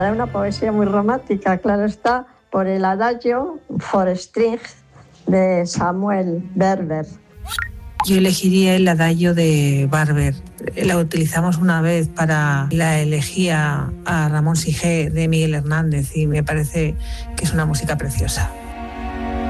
Una poesía muy romántica, claro está, por el Adagio for Strings de Samuel Barber. Yo elegiría el Adagio de Barber. La utilizamos una vez para la elegía a Ramón Sigé de Miguel Hernández y me parece que es una música preciosa.